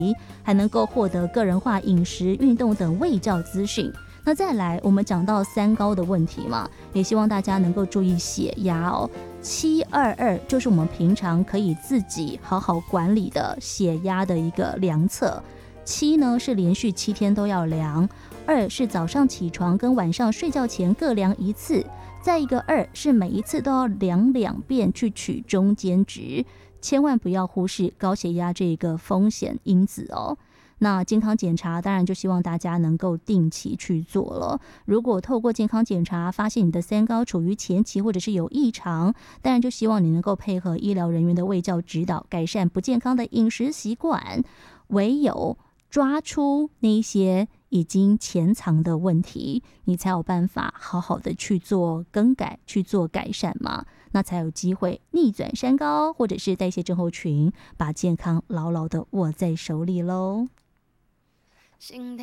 还能够获得个人化饮食、运动等卫教资讯。那再来，我们讲到三高的问题嘛，也希望大家能够注意血压哦。722就是我们平常可以自己好好管理的血压的一个量测。7呢是连续7天都要量，2是早上起床跟晚上睡觉前各量1次，再一个2是每一次都要量2遍去取中间值，千万不要忽视高血压这个风险因子哦。那健康检查当然就希望大家能够定期去做了。如果透过健康检查发现你的三高处于前期或者是有异常，当然就希望你能够配合医疗人员的卫教指导，改善不健康的饮食习惯。唯有抓出那些已经潜藏的问题，你才有办法好好的去做更改，去做改善嘛，那才有机会逆转三高或者是代谢症候群，把健康牢牢的握在手里咯。